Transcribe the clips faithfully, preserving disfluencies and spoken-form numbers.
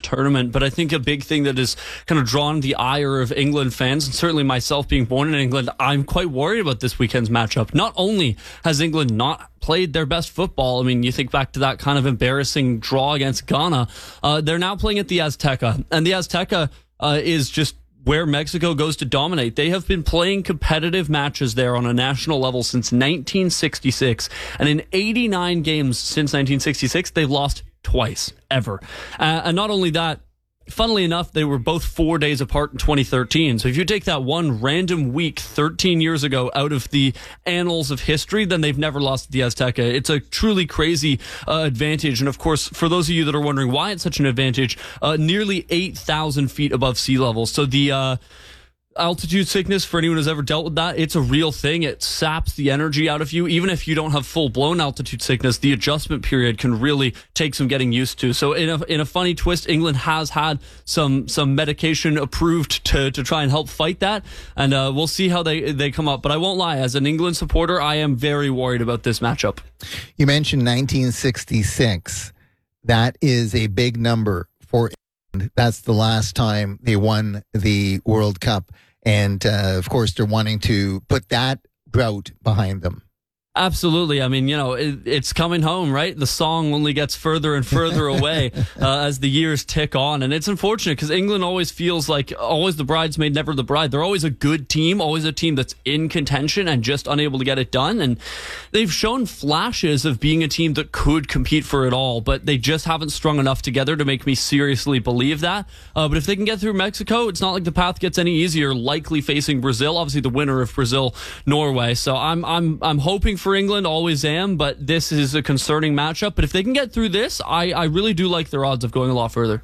tournament. But I think a big thing that has kind of drawn the ire of England fans, and certainly myself being born in England, I'm quite worried about this weekend's matchup. Not only has England not played their best football, I mean, you think back to that kind of embarrassing draw against Ghana, uh, they're now playing at the Azteca, and the Azteca uh, is just where Mexico goes to dominate. They have been playing competitive matches there on a national level since nineteen sixty-six. And in eighty-nine games since nineteen sixty-six, they've lost twice, ever. Uh, and not only that, funnily enough, they were both four days apart in twenty thirteen. So if you take that one random week thirteen years ago out of the annals of history, then they've never lost at the Azteca. It's a truly crazy uh, advantage. And of course, for those of you that are wondering why it's such an advantage, uh, nearly eight thousand feet above sea level. So the uh, altitude sickness, for anyone who's ever dealt with that, it's a real thing. It saps the energy out of you. Even if you don't have full-blown altitude sickness, the adjustment period can really take some getting used to. So in a in a funny twist, England has had some some medication approved to to try and help fight that, and uh, we'll see how they they come up. But I won't lie, as an England supporter, I am very worried about this matchup. You mentioned nineteen sixty-six. That is a big number for England. That's the last time they won the World Cup. And, uh, of course, they're wanting to put that drought behind them. Absolutely. I mean, you know, it, it's coming home, right? The song only gets further and further away uh, as the years tick on. And it's unfortunate because England always feels like always the bridesmaid, never the bride. They're always a good team, always a team that's in contention and just unable to get it done. And they've shown flashes of being a team that could compete for it all, but they just haven't strung enough together to make me seriously believe that. Uh, but if they can get through Mexico, it's not like the path gets any easier, likely facing Brazil, obviously the winner of Brazil-Norway. So I'm, I'm, I'm hoping for For England, always am, but this is a concerning matchup. But if they can get through this, I, I really do like their odds of going a lot further.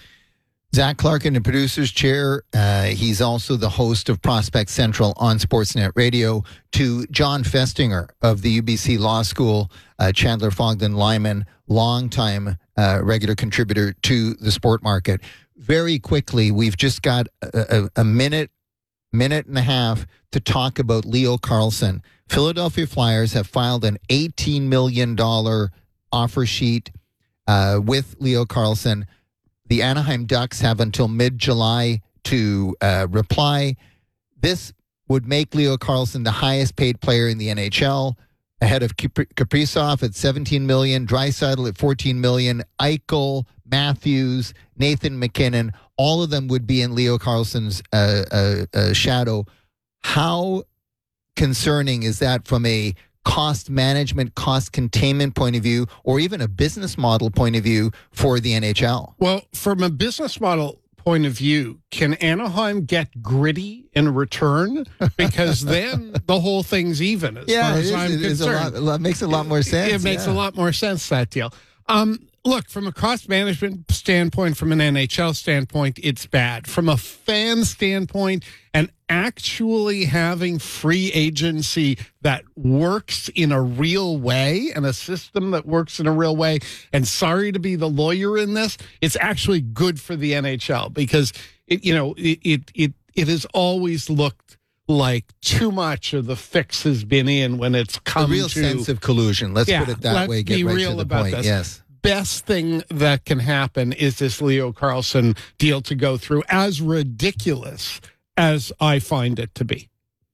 Zach Clark in the producer's chair. Uh, he's also the host of Prospect Central on Sportsnet Radio. To John Festinger of the U B C Law School, uh, Chandler Fogden Lyman, longtime uh, regular contributor to the Sport Market. Very quickly, we've just got a, a, a minute, minute and a half to talk about Leo Carlsson. Philadelphia Flyers have filed an eighteen million dollars offer sheet uh, with Leo Carlsson. The Anaheim Ducks have until mid-July to uh, reply. This would make Leo Carlsson the highest paid player in the N H L, ahead of Kaprizov at seventeen million dollars, Draisaitl at fourteen million dollars, Eichel, Matthews, Nathan McKinnon. All of them would be in Leo Carlsson's uh, uh, uh, shadow. How concerning is that from a cost management, cost containment point of view, or even a business model point of view for the N H L? Well, from a business model point of view, can Anaheim get gritty in return? Because then the whole thing's even, as yeah, far as it is, I'm it is concerned. a lot, it makes a lot more sense. It, it makes yeah. a lot more sense, that deal. Um, look, from a cost management standpoint, from an N H L standpoint, it's bad. From a fan standpoint, and actually having free agency that works in a real way and a system that works in a real way, and sorry to be the lawyer in this, it's actually good for the N H L because it, you know, it it it, it has always looked like too much of the fix has been in when it's come a real to sense of collusion. Let's yeah, put it that let's way. Get be right real to the about point. this. Yes. Best thing that can happen is this Leo Carlsson deal to go through, as ridiculous as I find it to be.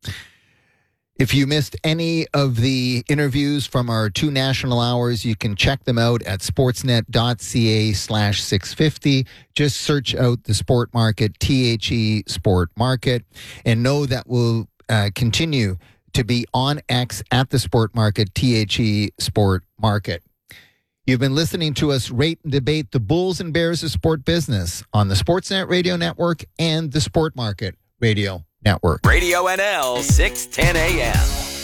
If you missed any of the interviews from our two national hours, you can check them out at sportsnet.ca slash 650. Just search out the Sport Market, T H E Sport Market, and know that we'll uh, continue to be on X at the Sport Market, T H E Sport Market. You've been listening to us rate and debate the Bulls and Bears of sport business on the Sportsnet Radio Network and the Sport Market Radio Network. Radio N L, six ten a.m.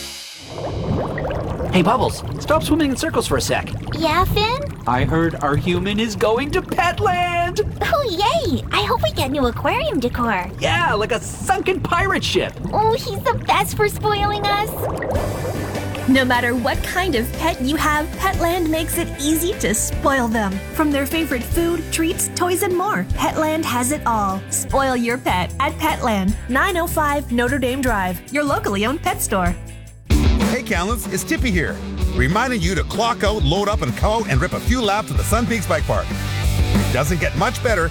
Hey, Bubbles, stop swimming in circles for a sec. Yeah, Finn? I heard our human is going to Petland. Oh, yay! I hope we get new aquarium decor. Yeah, like a sunken pirate ship. Oh, he's the best for spoiling us. No matter what kind of pet you have, Petland makes it easy to spoil them. From their favorite food, treats, toys, and more, Petland has it all. Spoil your pet at Petland, nine oh five Notre Dame Drive, your locally owned pet store. Hey, Callens, it's Tippy here, reminding you to clock out, load up, and go and rip a few laps at the Sun Peaks Bike Park. It doesn't get much better